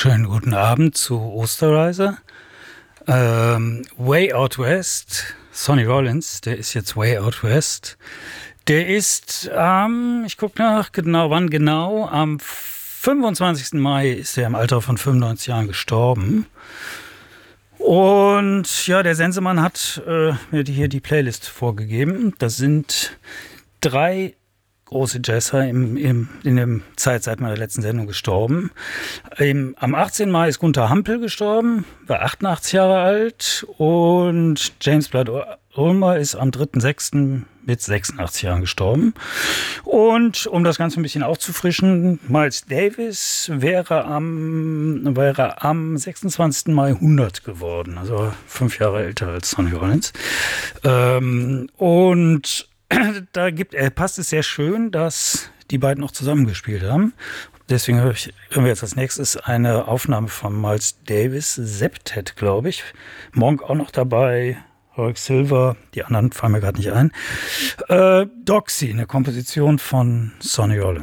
Schönen guten Abend zu Osterreise. Way Out West, Sonny Rollins, der ist jetzt Way Out West. Der ist ich gucke nach, wann genau, am 25. Mai ist er im Alter von 95 Jahren gestorben. Und ja, der Sensemann hat mir hier die Playlist vorgegeben. Das sind 3 große Jazzer in der Zeit seit meiner letzten Sendung gestorben. Am 18. Mai ist Gunther Hampel gestorben, war 88 Jahre alt. Und James Blood Ulmer ist am 3.6. mit 86 Jahren gestorben. Und um das Ganze ein bisschen aufzufrischen, Miles Davis wäre am 26. Mai 100 geworden, also 5 Jahre älter als Sonny Rollins. Passt es sehr schön, dass die beiden noch zusammengespielt haben. Deswegen hören wir jetzt als nächstes eine Aufnahme von Miles Davis, Septet, glaube ich. Monk auch noch dabei, Roy Silver, die anderen fallen mir gerade nicht ein. Doxy, eine Komposition von Sonny Rollins.